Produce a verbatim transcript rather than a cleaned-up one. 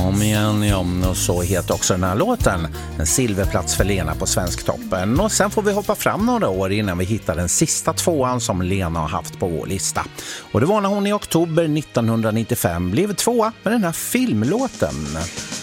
Om igen, ja, och så heter också den här låten. En silverplats för Lena på Svensktoppen. Och sen får vi hoppa fram några år innan vi hittar den sista tvåan som Lena har haft på vår lista. Och det var när hon i oktober nittonhundranittiofem blev tvåa med den här filmlåten.